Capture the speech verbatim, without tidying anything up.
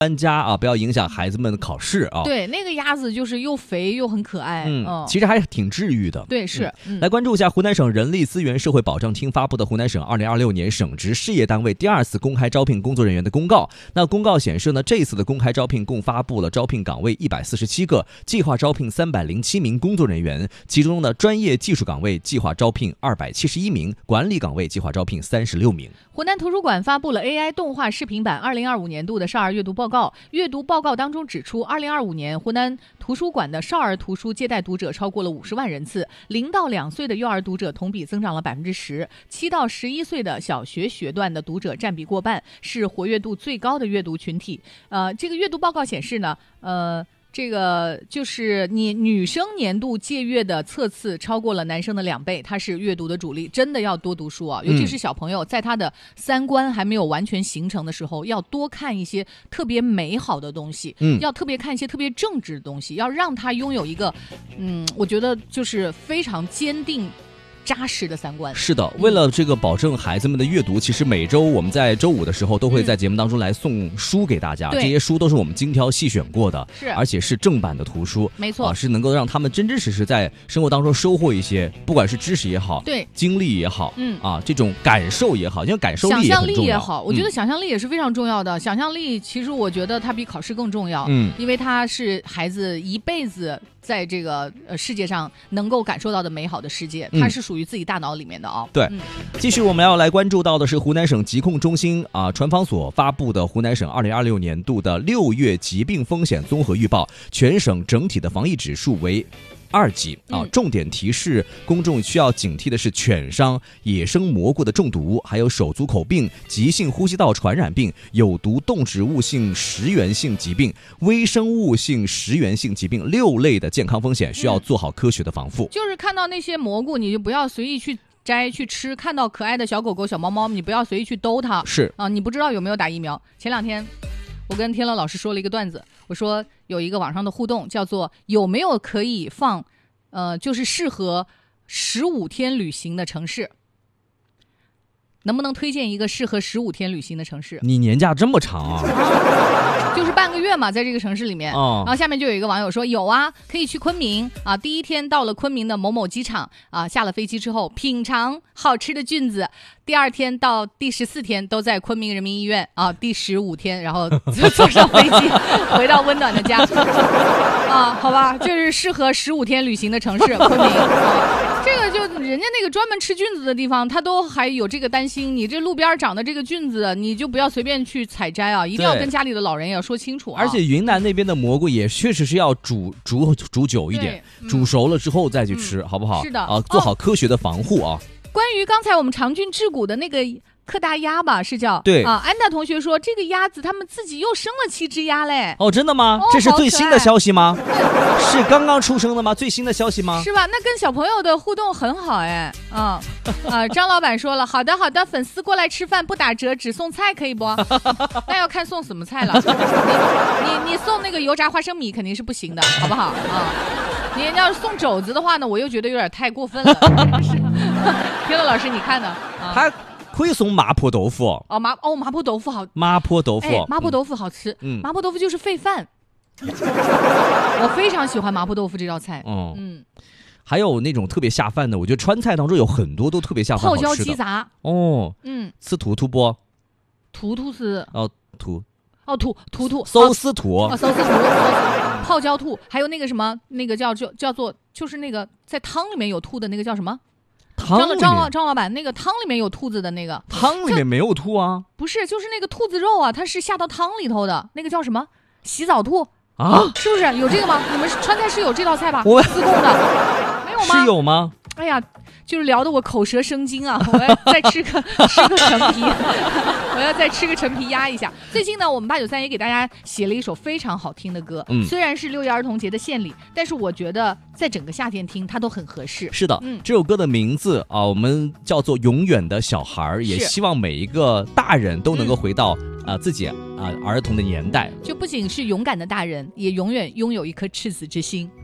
搬家啊，不要影响孩子们的考试啊。 对，那个鸭子就是又肥又很可爱， 嗯， 嗯其实还是挺治愈的。 对，是、 嗯。来关注一下湖南省人力资源社会保障厅发布的湖南省二零二六年省直事业单位第二次公开招聘工作人员的公告。那公告显示呢，这一次的公开招聘共发布了招聘岗位一百四十七个，计划招聘三百零七名工作人员，其中呢，专业技术岗位计划招聘二百七十一名，管理岗位计划招聘三十六名。 湖南图书馆发布了 A I 动画视频版二零二五年度的少儿阅读报告。阅读报告当中指出，二零二五年湖南图书馆的少儿图书接待读者超过了五十万人次，零到两岁的幼儿读者同比增长了百分之十，七到十一岁的小学学段的读者占比过半，是活跃度最高的阅读群体。呃，这个阅读报告显示呢，呃。这个就是你女生年度借阅的册次超过了男生的两倍，它是阅读的主力，真的要多读书啊！尤其是小朋友，在他的三观还没有完全形成的时候，要多看一些特别美好的东西，嗯，要特别看一些特别正直的东西，要让他拥有一个，嗯，我觉得就是非常坚定扎实的三观。 是的，为了这个保证孩子们的阅读，其实每周我们在周五的时候都会在节目当中来送书给大家，嗯、这些书都是我们精挑细选过的， 是而且是正版的图书， 没错、 啊，是能够让他们真真实实在生活当中收获一些，不管是知识也好， 对， 经历也好， 嗯啊，这种感受也好，因为感受力也很重要， 想象力也好，我觉得想象力也是非常重要的。嗯、想象力其实我觉得它比考试更重要，嗯，因为它是孩子一辈子在这个呃世界上能够感受到的美好的世界，它是属于自己大脑里面的啊、哦。 对，嗯、继续我们要来关注到的是湖南省疾控中心啊传防所发布的湖南省二零二六年度的六月疾病风险综合预报，全省整体的防疫指数为二级啊，重点提示公众需要警惕的是犬伤、野生蘑菇的中毒，还有手足口病、急性呼吸道传染病、有毒动植物性食源性疾病、微生物性食源性疾病六类的健康风险，需要做好科学的防护。 嗯、就是看到那些蘑菇，你就不要随意去摘去吃；看到可爱的小狗狗、小猫猫，你不要随意去逗它。 是啊，你不知道有没有打疫苗。前两天我跟天乐老师说了一个段子，我说有一个网上的互动叫做有没有可以放呃就是适合十五天旅行的城市，能不能推荐一个适合十五天旅行的城市？ 你年假这么长啊？ 就是半个月嘛，在这个城市里面、哦、然后下面就有一个网友说有啊，可以去昆明啊，第一天到了昆明的某某机场啊，下了飞机之后品尝好吃的菌子，第二天到第十四天都在昆明人民医院啊，第十五天然后坐上飞机回到温暖的家啊，好吧，就是适合十五天旅行的城市昆明、啊、这个就人家那个专门吃菌子的地方，他都还有这个担心，你这路边长的这个菌子你就不要随便去采摘啊，一定要跟家里的老人也要说清楚、啊、 而且云南那边的蘑菇也确实是要煮煮煮久一点、嗯、煮熟了之后再去吃、嗯、好不好？ 是的啊，做好科学的防护啊、哦、 关于刚才我们长菌治骨的那个柯达鸭吧，是叫对啊。安达同学说这个鸭子他们自己又生了七只鸭嘞。 哦，真的吗？ 哦、 这是最新的消息吗？是刚刚出生的吗？最新的消息吗？ 是吧？那跟小朋友的互动很好哎。啊啊！张老板说了，好的好的，粉丝过来吃饭不打折，只送菜可以不？那要看送什么菜了。你你你送那个油炸花生米肯定是不行的，好不好啊？你要是送肘子的话呢，我又觉得有点太过分了。天乐老师，你看呢？啊、 他可以送麻婆豆腐哦，麻哦麻婆豆腐好， 麻婆豆腐， 哎、麻婆豆腐好吃，嗯，麻婆豆腐就是费饭。我非常喜欢麻婆豆腐这道菜，嗯嗯。 还有那种特别下饭的，我觉得川菜当中有很多都特别下饭好吃的。 泡椒鸡杂哦， 嗯， 吃图图不？ 图图是哦图哦图图图寿司图哦寿司图，泡椒兔，还有那个什么那个叫叫叫做就是那个在汤里面有兔的那个叫什么？ 汤里面张老张老板，那个汤里面有兔子的那个汤里面没有兔啊？ 不是，就是那个兔子肉啊，它是下到汤里头的，那个叫什么？洗澡兔啊？ 是不是有这个吗？你们川菜是有这道菜吧？ 我自贡的。 是有吗？ 哎呀，就是聊得我口舌生津啊！我要再吃个吃个陈皮，我要再吃个陈皮压一下。最近呢，我们八九三也给大家写了一首非常好听的歌，嗯，虽然是六一儿童节的献礼，但是我觉得在整个夏天听它都很合适。 是的，嗯，这首歌的名字啊，我们叫做《永远的小孩》，也希望每一个大人都能够回到、嗯、啊自己啊儿童的年代， 就不仅是勇敢的大人，也永远拥有一颗赤子之心。